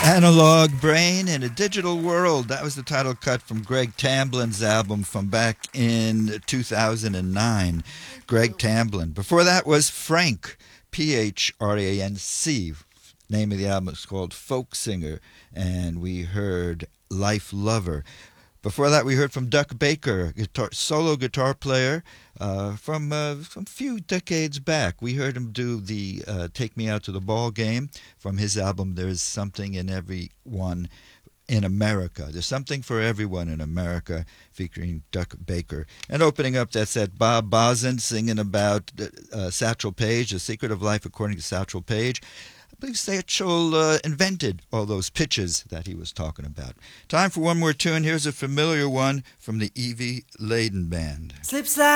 Analog Brain in a Digital World. That was the title cut from Greg Tamblin's album from back in 2009. Greg Tamblin. Before that was Frank, Phranc. Name of the album is called Folk Singer, and we heard Life Lover. Before that, we heard from Duck Baker, solo guitar player from a few decades back. We heard him do the Take Me Out to the Ball Game from his album There's Something in Everyone in America. There's Something for Everyone in America, featuring Duck Baker. And opening up, that's that Bob Bozen singing about Satchel Paige, The Secret of Life According to Satchel Paige. I believe Satchel invented all those pitches that he was talking about. Time for one more tune. Here's a familiar one from the Evie Layden Band. Slip slide.